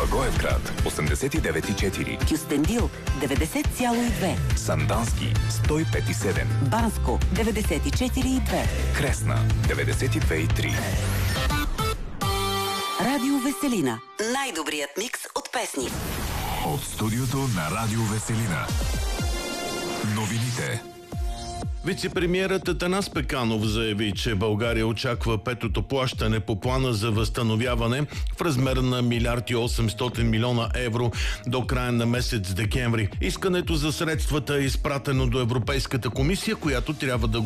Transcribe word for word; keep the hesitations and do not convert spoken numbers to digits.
Благоевград осемдесет и девет и четири, Кюстендил деветдесет цяло и две, Сандански сто и пет и седем, Банско деветдесет и четири и две, Кресна деветдесет и две и три. Радио Веселина. Най-добрият микс от песни. От студиото на Радио Веселина. Новините. Вице-премиерът Атанас Пеканов заяви, че България очаква петото плащане по плана за възстановяване в размер на милиард и осемстотин милиона евро до края на месец декември. Искането за средствата е изпратено до Европейската комисия, която трябва да